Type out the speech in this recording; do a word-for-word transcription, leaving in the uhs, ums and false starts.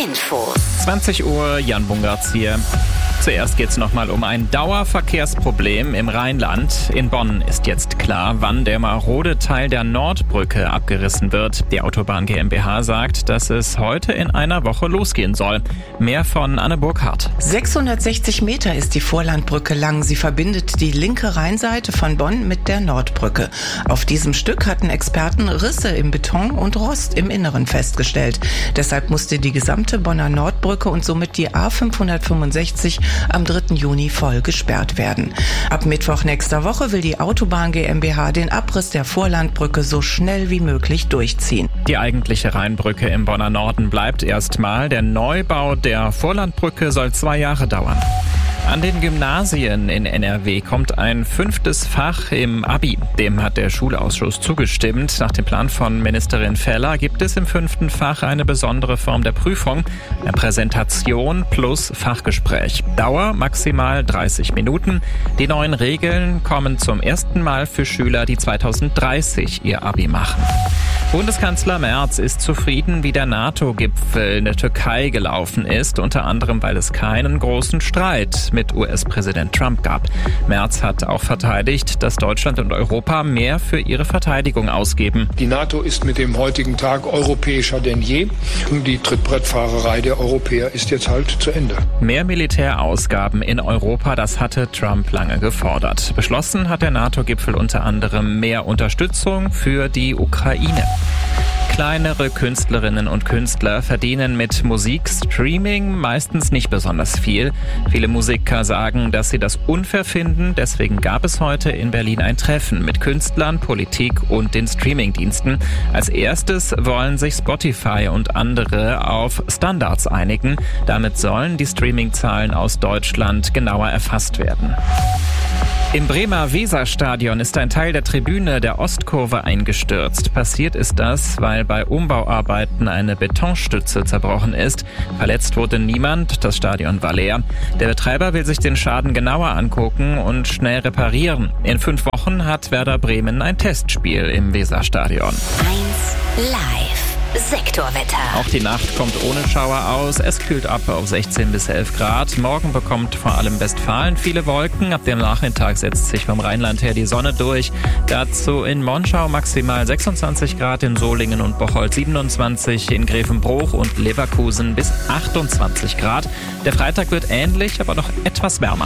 Infos. zwanzig Uhr, Jan Bungartz hier. Zuerst geht es nochmal um ein Dauerverkehrsproblem im Rheinland. In Bonn ist jetzt klar, wann der marode Teil der Nordbrücke abgerissen wird. Die Autobahn GmbH sagt, dass es heute in einer Woche losgehen soll. Mehr von Anne Burkhardt. sechshundertsechzig Meter ist die Vorlandbrücke lang. Sie verbindet die linke Rheinseite von Bonn mit der Nordbrücke. Auf diesem Stück hatten Experten Risse im Beton und Rost im Inneren festgestellt. Deshalb musste die gesamte Bonner Nordbrücke und somit die A fünfhundertfünfundsechzig am dritten Juni voll gesperrt werden. Ab Mittwoch nächster Woche will die Autobahn GmbH den Abriss der Vorlandbrücke so schnell wie möglich durchziehen. Die eigentliche Rheinbrücke im Bonner Norden bleibt erstmal. Der Neubau der Vorlandbrücke soll zwei Jahre dauern. An den Gymnasien in N R W kommt ein fünftes Fach im Abi. Dem hat der Schulausschuss zugestimmt. Nach dem Plan von Ministerin Feller gibt es im fünften Fach eine besondere Form der Prüfung. Eine Präsentation plus Fachgespräch. Dauer maximal dreißig Minuten. Die neuen Regeln kommen zum ersten Mal für Schüler, die zweitausenddreißig ihr Abi machen. Bundeskanzler Merz ist zufrieden, wie der NATO-Gipfel in der Türkei gelaufen ist, unter anderem, weil es keinen großen Streit mit U S-Präsident Trump gab. Merz hat auch verteidigt, dass Deutschland und Europa mehr für ihre Verteidigung ausgeben. Die NATO ist mit dem heutigen Tag europäischer denn je. Die Trittbrettfahrerei der Europäer ist jetzt halt zu Ende. Mehr Militärausgaben in Europa, das hatte Trump lange gefordert. Beschlossen hat der NATO-Gipfel unter anderem mehr Unterstützung für die Ukraine. Kleinere Künstlerinnen und Künstler verdienen mit Musikstreaming meistens nicht besonders viel. Viele Musiker sagen, dass sie das unfair finden. Deswegen gab es heute in Berlin ein Treffen mit Künstlern, Politik und den Streamingdiensten. Als erstes wollen sich Spotify und andere auf Standards einigen. Damit sollen die Streamingzahlen aus Deutschland genauer erfasst werden. Im Bremer Weserstadion ist ein Teil der Tribüne der Ostkurve eingestürzt. Passiert ist das, weil bei Umbauarbeiten eine Betonstütze zerbrochen ist. Verletzt wurde niemand, das Stadion war leer. Der Betreiber will sich den Schaden genauer angucken und schnell reparieren. In fünf Wochen hat Werder Bremen ein Testspiel im Weserstadion. eins live. Sektorwetter. Auch die Nacht kommt ohne Schauer aus. Es kühlt ab auf sechzehn bis elf Grad. Morgen bekommt vor allem Westfalen viele Wolken. Ab dem Nachmittag setzt sich vom Rheinland her die Sonne durch. Dazu in Monschau maximal sechsundzwanzig Grad, in Solingen und Bocholt siebenundzwanzig, in Grevenbruch und Leverkusen bis achtundzwanzig Grad. Der Freitag wird ähnlich, aber noch etwas wärmer.